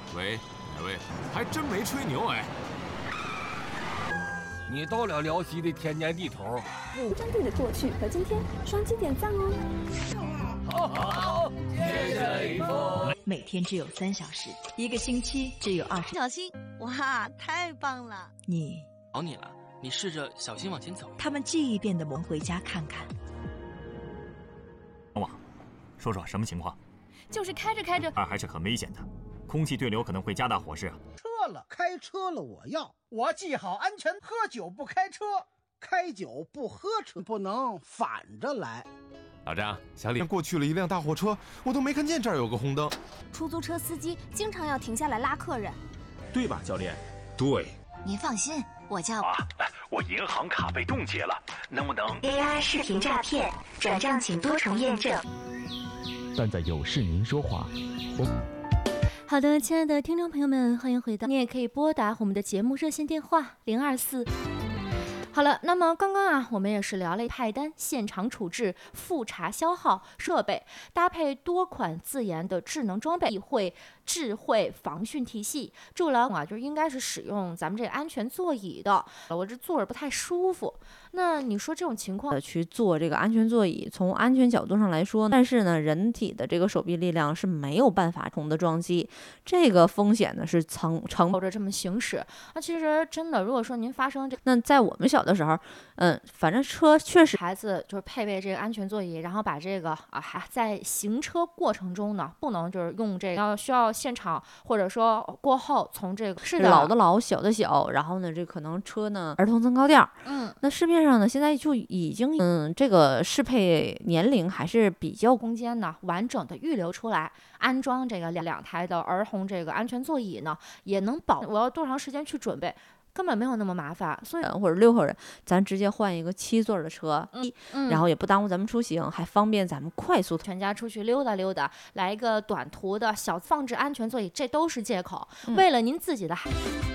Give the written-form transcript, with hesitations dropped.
喂，哪位？还真没吹牛哎。 你到了辽西的天年地头， 不针对的过去和今天，双击点赞哦。 好，谢谢李峰。 每天只有3小时，一个星期只有20。 小心！哇，太棒了！ 你找你了，你试着小心往前走。 他们记忆变得萌，回家看看。 王网，说说什么情况？ 就是开着开着， 还是很危险的，空气对流可能会加大火势啊。 开车了我记好安全，喝酒不开车，开酒不喝车，不能反着来。 老张，小李，过去了一辆大货车，我都没看见这儿有个红灯。 出租车司机经常要停下来拉客人， 对吧，教练？ 对。 您放心，我叫我银行卡被冻结了，能不能 AI 视频诈骗，转账请多重验证。 但在有事您说话。 好的，亲爱的听众朋友们，欢迎回到，你也可以拨打我们的节目热线电话024。好了，那么刚刚啊，我们也是聊了派单、现场处置、复查消耗设备，搭配多款自研的智能装备，会智慧防汛体系。住牢啊，就应该是使用咱们这个安全座椅的。我这坐着不太舒服，那你说这种情况去做这个安全座椅，从安全角度上来说，但是呢，人体的这个手臂力量是没有办法同的撞击，这个风险呢是承着这么行驶。那其实真的，如果说您发生那在我们小的时候，反正车确实孩子就是配备这个安全座椅，然后把这个还在行车过程中呢，不能就是用这个，需要现场或者说过后从这个是的老的老小的小，然后呢这可能车呢儿童增高垫，那市面上呢现在就已经这个适配年龄还是比较空间呢完整的预留出来，安装这个两台的儿童这个安全座椅呢，也能保我要多长时间去准备。根本没有那么麻烦，所以或者6口人，咱直接换一个7座的车，然后也不耽误咱们出行，还方便咱们快速全家出去溜达溜达，来一个短途的小放置安全座椅，这都是借口。为了您自己的孩子。